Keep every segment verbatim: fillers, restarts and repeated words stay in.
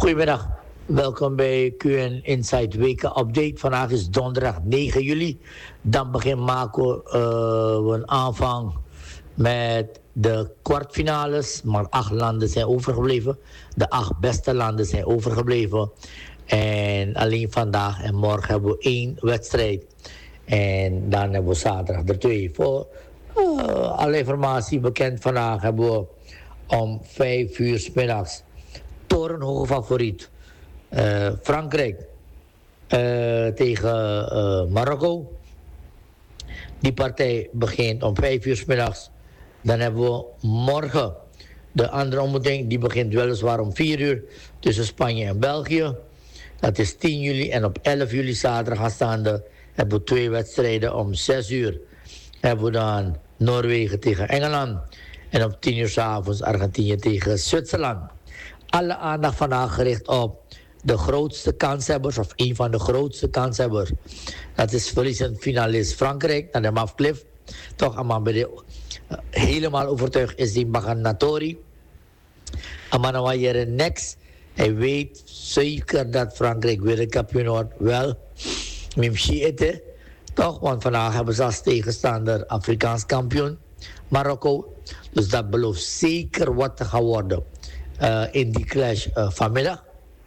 Goedemiddag, welkom bij Q N Inside Weken Update. Vandaag is donderdag negen juli. Dan begint Marco uh, een aanvang met de kwartfinales. Maar acht landen zijn overgebleven. De acht beste landen zijn overgebleven. En alleen vandaag en morgen hebben we één wedstrijd. En dan hebben we zaterdag er twee. Voor uh, alle informatie bekend vandaag hebben we om vijf uur 's middags torenhoge favoriet. Uh, Frankrijk uh, tegen uh, Marokko. Die partij begint om vijf uur 's middags. Dan hebben we morgen de andere ontmoeting. Die begint weliswaar om vier uur tussen Spanje en België. Dat is tien juli. En op elf juli zaterdag aanstaande hebben we twee wedstrijden. Om zes uur hebben we dan Noorwegen tegen Engeland. En om tien uur 's avonds Argentinië tegen Zwitserland. Alle aandacht vandaag gericht op de grootste kanshebbers, of een van de grootste kanshebbers. Dat is verliezend finalist Frankrijk, naar de Mafclif. Toch allemaal bij de, uh, helemaal overtuigd is die Baganatori. Amanawa Jere next. Hij weet zeker dat Frankrijk wereldkampioen wordt. Wel, Mimshi ete. Toch, want vandaag hebben ze als tegenstander Afrikaans kampioen Marokko. Dus dat belooft zeker wat te gaan worden. Uh, in die clash uh, vanmiddag.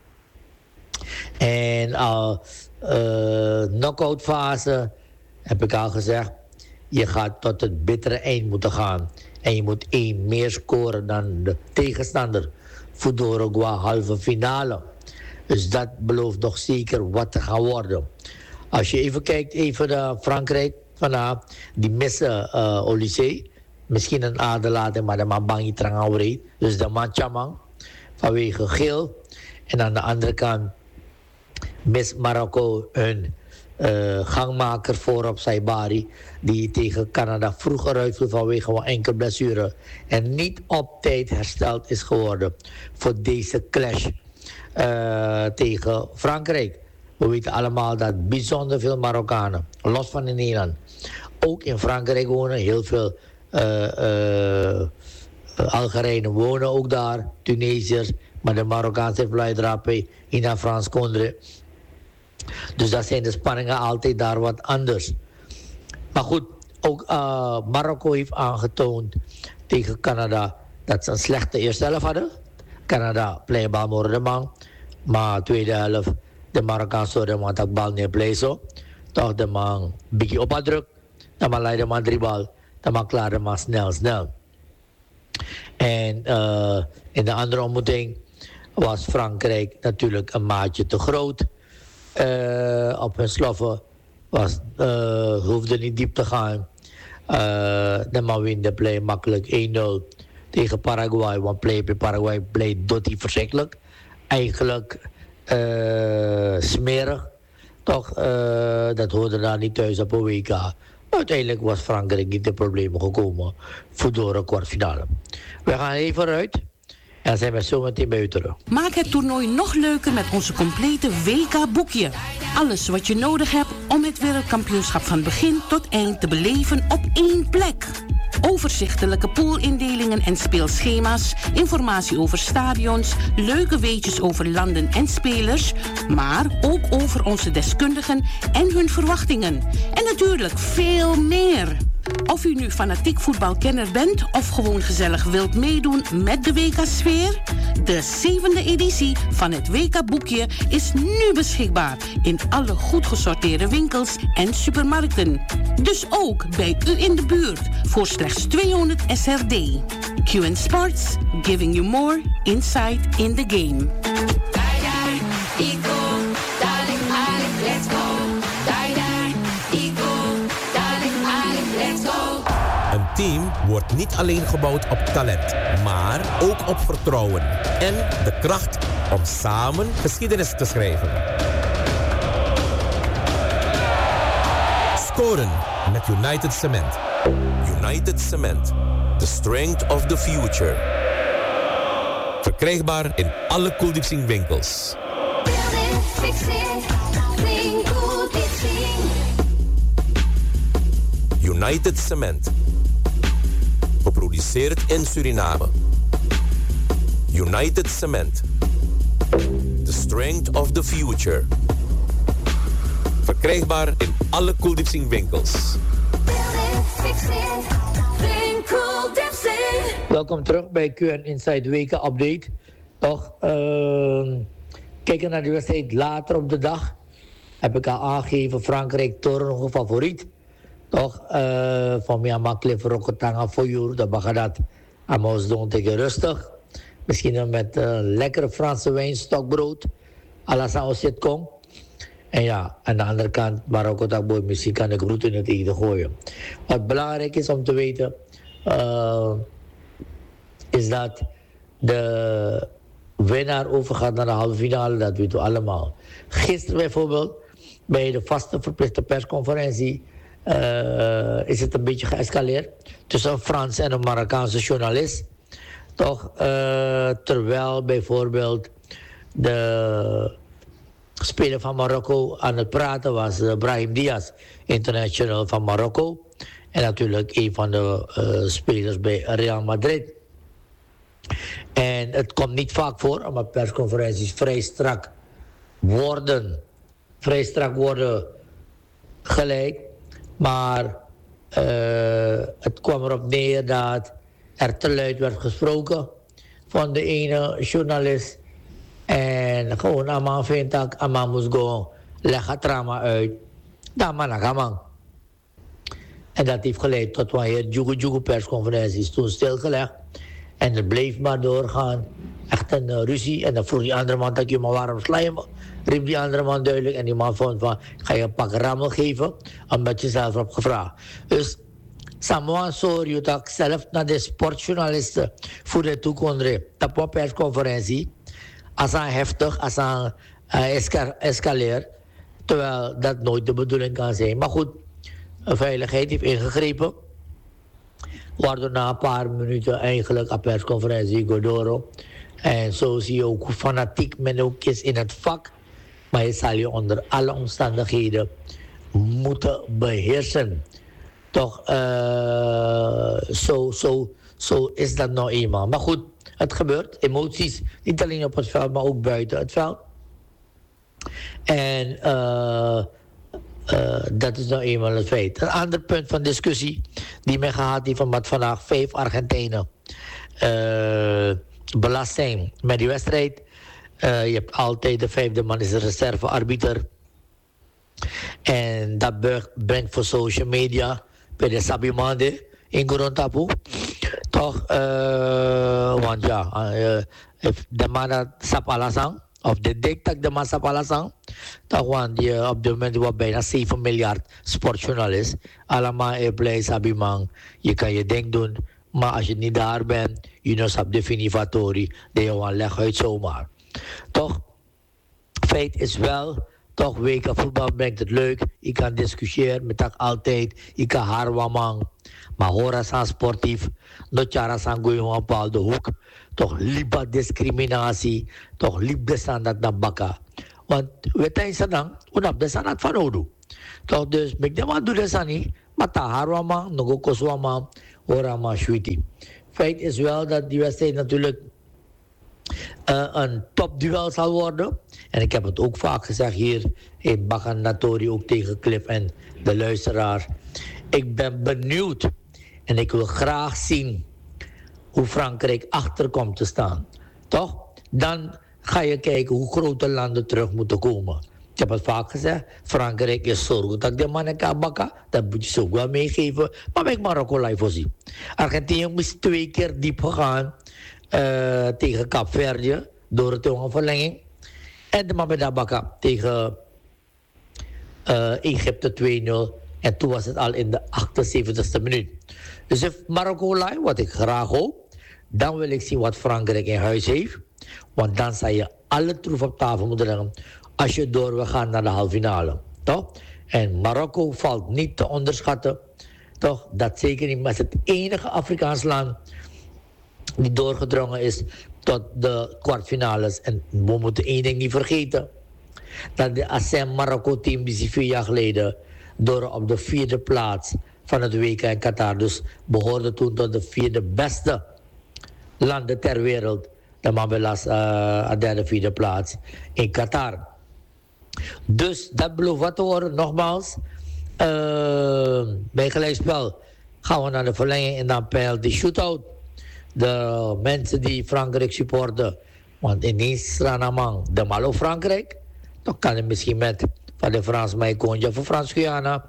En uh, uh, knock-out fase heb ik al gezegd. Je gaat tot het bittere eind moeten gaan. En je moet één meer scoren dan de tegenstander. Voor de Uruguay halve finale. Dus dat belooft nog zeker wat te gaan worden. Als je even kijkt, even naar Frankrijk vandaag. Die missen uh, Olysée. Misschien een aderlating, maar de man bang niet trang. Dus de man Chamang. Vanwege geel. En aan de andere kant mist Marokko een uh, gangmaker voorop Saibari. Die tegen Canada vroeger uitviel vanwege een enkele blessure. En niet op tijd hersteld is geworden voor deze clash uh, tegen Frankrijk. We weten allemaal dat bijzonder veel Marokkanen, los van in Nederland, ook in Frankrijk wonen. Heel veel uh, uh, Algerijnen wonen ook daar, Tunesiërs. Maar de Marokkaanse vluidrappen in Frans Condre. Dus dat zijn de spanningen altijd daar wat anders. Maar goed, ook uh, Marokko heeft aangetoond tegen Canada dat ze een slechte eerste helft hadden. Canada blijkbaar moordemand. Maar tweede helft, de Marokkaanse de man dat bal niet plezen. Toch de man een beetje op had druk. Dan man leidde man drie bal. Dan man klaar de man snel, snel. En uh, in de andere ontmoeting was Frankrijk natuurlijk een maatje te groot. Uh, op hun sloffen was, uh, hoefde niet diep te gaan. Uh, de man wint de play makkelijk één nul tegen Paraguay. Want play bij Paraguay play doet hij verschrikkelijk. Eigenlijk uh, smerig. Toch, uh, dat hoorde daar niet thuis op een W K. Uiteindelijk was Frankrijk niet in problemen gekomen voor door een kwartfinale. We gaan even eruit. En dan zijn we zo meteen bij u terug. Maak het toernooi nog leuker met onze complete W K-boekje. Alles wat je nodig hebt om het wereldkampioenschap van begin tot eind te beleven op één plek. Overzichtelijke poolindelingen en speelschema's, informatie over stadions, leuke weetjes over landen en spelers, maar ook over onze deskundigen en hun verwachtingen. En natuurlijk veel meer. Of u nu fanatiek voetbalkenner bent of gewoon gezellig wilt meedoen met de W K-sfeer, de zevende editie van het W K-boekje is nu beschikbaar in alle goed gesorteerde winkels en supermarkten. Dus ook bij u in de buurt voor slechts tweehonderd S R D. Q N Sports, giving you more insight in the game. Een team wordt niet alleen gebouwd op talent, maar ook op vertrouwen en de kracht om samen geschiedenis te schrijven. Scoren met United Cement. United Cement, the strength of the future. Verkrijgbaar in alle Koeldiepsing winkels. United Cement. Geproduceerd in Suriname. United Cement. strength of the future. Verkrijgbaar in alle Cool winkels. Welkom terug bij Q en Inside Weken Update. Toch, uh, kijken naar de wedstrijd later op de dag. Heb ik al aangegeven, Frankrijk toren nog favoriet. Toch, uh, van mij makkelijk voor Rokotanga voor jou. Dat mag dat aan doen tegen rustig. Misschien met uh, lekkere Franse wijn, stokbrood. Alassane Ossetcon. En ja, aan de andere kant, Marokko takboy, misschien kan ik roet in het eten gooien. Wat belangrijk is om te weten, uh, is dat de winnaar overgaat naar de halve finale, dat weten we allemaal. Gisteren bijvoorbeeld, bij de vaste verplichte persconferentie, uh, is het een beetje geëscaleerd tussen een Franse en een Marokkaanse journalist. Toch, uh, terwijl bijvoorbeeld de speler van Marokko aan het praten was, uh, Brahim Diaz, international van Marokko. En natuurlijk een van de uh, spelers bij Real Madrid. En het komt niet vaak voor, omdat persconferenties vrij strak worden, vrij strak worden geleid. Maar uh, het kwam erop neer dat er te luid werd gesproken van de ene journalist. En gewoon Amma vindt dat Amma moest gewoon leggen drama uit. Dan maar naar man. En dat heeft geleid tot wanneer Jugu Jugu persconferenties toen stilgelegd. En het bleef maar doorgaan. Echt een uh, ruzie. En dan vroeg die andere man dat je maar waarom sla je me? Riep die andere man duidelijk. En die man vond van, ga je een pak rammel geven? Omdat je zelf hebt gevraagd. Dus Samoa sorry dat zelf naar de sportjournalisten voor de toekomst. Dat was persconferentie. Als aan heftig, als aan uh, esca- escaleert. Terwijl dat nooit de bedoeling kan zijn. Maar goed, de veiligheid heeft ingegrepen. Waardoor na een paar minuten eigenlijk een persconferentie Godoro. En zo zie je ook hoe fanatiek men ook is in het vak. Maar je zal je onder alle omstandigheden moeten beheersen. Toch, uh, zo, zo, zo is dat nou eenmaal. Maar goed, het gebeurt. Emoties, niet alleen op het veld, maar ook buiten het veld. En uh, uh, dat is nou eenmaal het feit. Een ander punt van discussie die men gehad heeft, van vandaag vijf Argentijnen uh, belasting met die wedstrijd. Uh, je hebt altijd de vijfde man is de reservearbiter. En dat brengt voor social media bij de Sabimande in Gorontapu. Toch, uh, want ja, uh, de man Sapalasang, of de diktak de man Sapalasang, toch, want je op dit moment wordt bijna zeven miljard sportjournalist. Allemaal is blij, Sabimang. Je kan je ding doen, maar als je niet daar bent, je knows op de finivatori, dan je gewoon leg uit zomaar. Toch, feit is wel, toch, weken voetbal brengt het leuk. Je kan discussiëren met dat altijd. Je kan harwamang. Maar horen aan sportief. Notjara aan goeie een bepaalde hoek. Toch liep discriminatie. Toch liep de standaard naar bakka. Want we zijn dan, unap de standaard van Odu. Toch dus, ik denk wat doe dat niet. Maar ta harwamang, nog koswamang, horama shuiti. Feit is wel dat die wedstrijd natuurlijk Uh, een topduel zal worden. En ik heb het ook vaak gezegd hier in Bagan Natori, ook tegen Cliff en de luisteraar. Ik ben benieuwd en ik wil graag zien hoe Frankrijk achter komt te staan. Toch? Dan ga je kijken hoe grote landen terug moeten komen. Ik heb het vaak gezegd, Frankrijk is zorgen dat de mannen kan bakken. Dat moet je zo wel meegeven. Maar ik Marokko live voorzien. Argentinië moest twee keer diep gegaan. Uh, tegen Kaapverdië door het verlenging. En de Mabedabaka tegen uh, Egypte twee nul. En toen was het al in de achtenzeventigste minuut. Dus if Marokko live, wat ik graag hoop, dan wil ik zien wat Frankrijk in huis heeft. Want dan zal je alle troef op tafel moeten leggen als je door wil gaan naar de halve finale. Toch? En Marokko valt niet te onderschatten. Toch? Dat zeker niet, maar het is het enige Afrikaans land die doorgedrongen is tot de kwartfinales. En we moeten één ding niet vergeten. Dat de A S E M Marokko-team die vier jaar geleden door op de vierde plaats van het W K in Qatar. Dus behoorde toen tot de vierde beste landen ter wereld. de Mabelas uh, aan derde, vierde plaats in Qatar. Dus dat belooft wat te worden, nogmaals. Uh, bij gelijkspel gaan we naar de verlenging en dan penalty shootout. De mensen die Frankrijk supporten, want ineens Ranamang, de Malo Frankrijk, dan kan het misschien met van de Frans Maikonja voor Frans Guyana.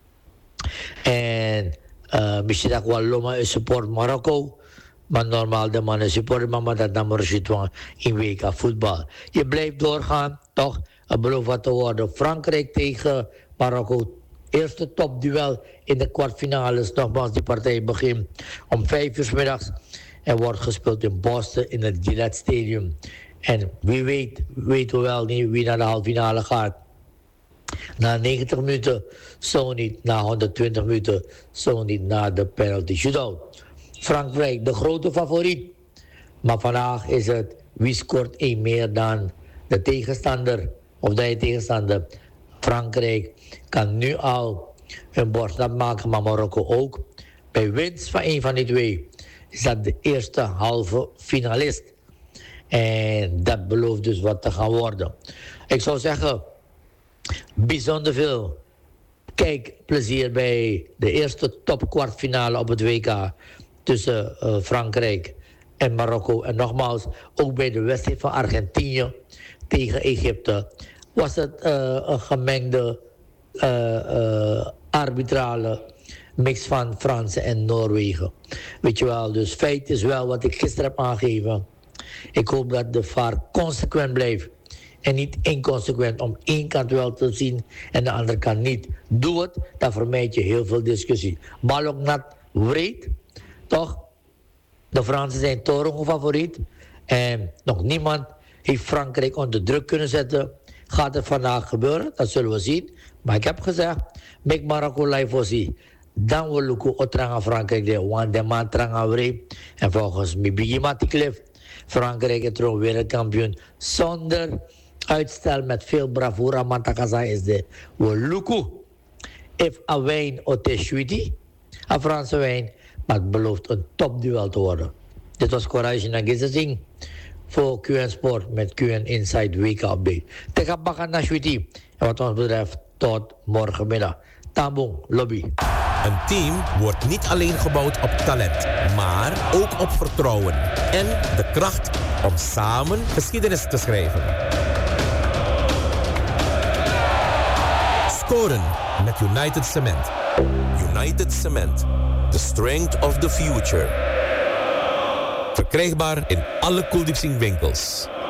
En uh, misschien ook wel Loma is support Marokko. Maar normaal de mannen supporten, maar dat dan maar in W K voetbal. Je blijft doorgaan, toch? Het belooft wat te worden. Frankrijk tegen Marokko. Eerste topduel in de kwartfinales. Nogmaals, die partij begint om vijf uur 's middags. En wordt gespeeld in Boston in het Gillette Stadium. En wie weet, weten we wel niet wie naar de halve finale gaat. Na negentig minuten, zo niet. Na honderdtwintig minuten, zo niet. Na de penalty shootout. Frankrijk, de grote favoriet. Maar vandaag is het wie scoort één meer dan de tegenstander. Of de tegenstander. Frankrijk kan nu al hun borst nat maken, maar Marokko ook. Bij winst van één van die twee is dat de eerste halve finalist. En dat belooft dus wat te gaan worden. Ik zou zeggen, bijzonder veel kijkplezier bij de eerste topkwartfinale op het W K tussen uh, Frankrijk en Marokko. En nogmaals, ook bij de wedstrijd van Argentinië tegen Egypte was het uh, een gemengde uh, uh, arbitrale mix van Fransen en Noorwegen. Weet je wel, dus feit is wel wat ik gisteren heb aangegeven. Ik hoop dat de V A R consequent blijft en niet inconsequent om één kant wel te zien en de andere kant niet. Doe het, dan vermijd je heel veel discussie. Bal ook nat wreed, toch? De Fransen zijn torenhoog favoriet en nog niemand heeft Frankrijk onder druk kunnen zetten. Gaat het vandaag gebeuren? Dat zullen we zien. Maar ik heb gezegd, make Marokko live voor zie. Dan wil ik ook tranga Frankrijk de want de man tranga wreed. En volgens Mibigi Matiklef, Frankrijk is trouwens wereldkampioen zonder uitstel met veel bravoure. Matakaza is de Woluku. If a wijn oteshuiti, een Franse wijn, maar het belooft een topduel te worden. Dit was Courage Nagizazing voor Q N Sport met Q N Inside Week Update. Tegen Bakan Nashwiti. En wat ons betreft, tot morgenmiddag. Tambong, lobby. Een team wordt niet alleen gebouwd op talent, maar ook op vertrouwen. En de kracht om samen geschiedenis te schrijven. Scoren met United Cement. United Cement. The strength of the future. Verkrijgbaar in alle Koeldiepsing winkels.